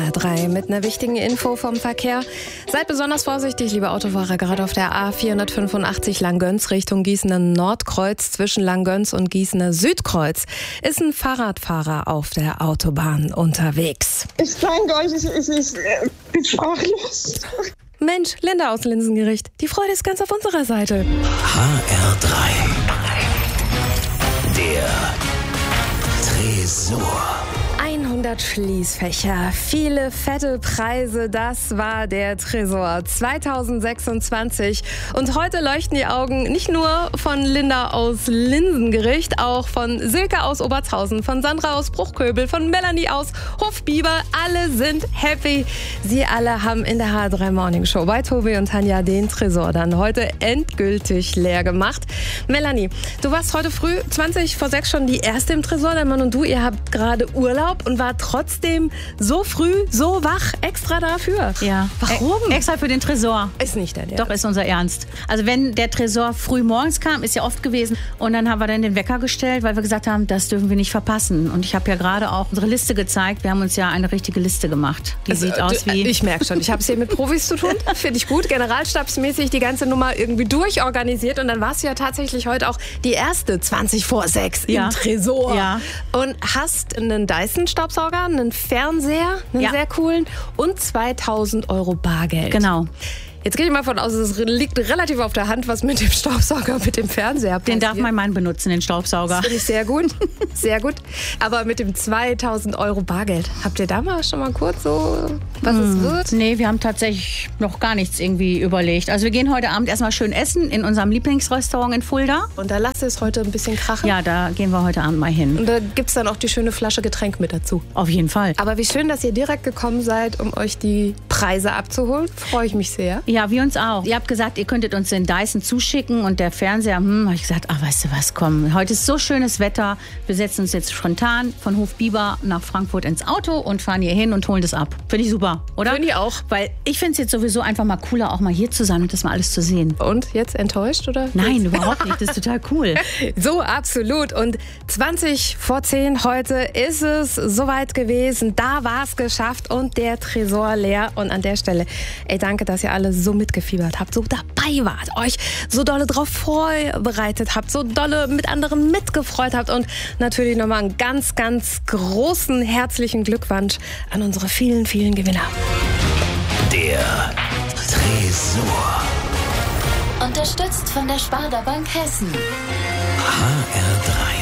3 mit einer wichtigen Info vom Verkehr. Seid besonders vorsichtig, liebe Autofahrer, gerade auf der A485 Langgöns Richtung Gießener Nordkreuz. Zwischen Langgöns und Gießener Südkreuz ist ein Fahrradfahrer auf der Autobahn unterwegs. Ich danke euch, ich bin sprachlos. Mensch, Linda aus Linsengericht, die Freude ist ganz auf unserer Seite. HR3, der Tresor. 100 Schließfächer, viele fette Preise, das war der Tresor 2026. Und heute leuchten die Augen nicht nur von Linda aus Linsengericht, auch von Silke aus Obertshausen, von Sandra aus Bruchköbel, von Melanie aus Hofbiber. Alle sind happy. Sie alle haben in der HR3 Morning Show bei Tobi und Tanja den Tresor dann heute endgültig leer gemacht. Melanie, du warst heute früh 20 vor 6 schon die erste im Tresor. Der Mann und du, ihr habt gerade Urlaub und war trotzdem so früh, so wach, extra dafür. Ja. Warum? Extra für den Tresor. Ist nicht dein Ernst. Doch, ist unser Ernst. Also wenn der Tresor früh morgens kam, ist ja oft gewesen, und dann haben wir dann den Wecker gestellt, weil wir gesagt haben, das dürfen wir nicht verpassen. Und ich habe ja gerade auch unsere Liste gezeigt. Wir haben uns ja eine richtige Liste gemacht. Die sieht aus wie... Ich merke schon, ich habe es hier mit Profis zu tun. Finde ich gut. Generalstabsmäßig die ganze Nummer irgendwie durchorganisiert. Und dann warst du ja tatsächlich heute auch die erste 20 vor 6 im Tresor. Ja. Und hast einen Dyson-Staubsauger, einen Fernseher, einen sehr coolen und 2.000 € Bargeld. Genau. Jetzt gehe ich mal von aus, es liegt relativ auf der Hand, was mit dem Staubsauger, mit dem Fernseher passiert. Den darf mein Mann benutzen, den Staubsauger. Das finde ich sehr gut, sehr gut. Aber mit dem 2.000 € Bargeld, habt ihr da mal schon mal kurz so, was es wird? Nee, wir haben tatsächlich noch gar nichts irgendwie überlegt. Also wir gehen heute Abend erstmal schön essen in unserem Lieblingsrestaurant in Fulda. Und da lasst ihr es heute ein bisschen krachen? Ja, da gehen wir heute Abend mal hin. Und da gibt es dann auch die schöne Flasche Getränk mit dazu. Auf jeden Fall. Aber wie schön, dass ihr direkt gekommen seid, um euch die Preise abzuholen. Freue ich mich sehr. Ja, wir uns auch. Ihr habt gesagt, ihr könntet uns den Dyson zuschicken und der Fernseher, habe ich gesagt, ach, weißt du was, komm, heute ist so schönes Wetter, wir setzen uns jetzt spontan von Hofbiber nach Frankfurt ins Auto und fahren hier hin und holen das ab. Finde ich super, oder? Finde ich auch. Weil ich finde es jetzt sowieso einfach mal cooler, auch mal hier zu sein und das mal alles zu sehen. Und jetzt enttäuscht, oder? Nein, überhaupt nicht, das ist total cool. So, absolut. Und 20 vor 10 heute ist es soweit gewesen. Da war es geschafft und der Tresor leer. Und an der Stelle, danke, dass ihr alle so mitgefiebert habt, so dabei wart, euch so dolle drauf vorbereitet habt, so dolle mit anderen mitgefreut habt und natürlich nochmal einen ganz, ganz großen herzlichen Glückwunsch an unsere vielen, vielen Gewinner. Der Tresor. Unterstützt von der Sparda Bank Hessen. HR3.